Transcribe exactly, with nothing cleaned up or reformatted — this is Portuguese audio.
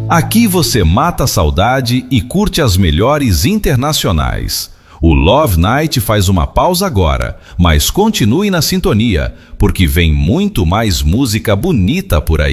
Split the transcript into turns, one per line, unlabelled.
Aqui você mata a saudade e curte as melhores internacionais. O Love Night faz uma pausa agora, mas continue na sintonia, porque vem muito mais música bonita por aí.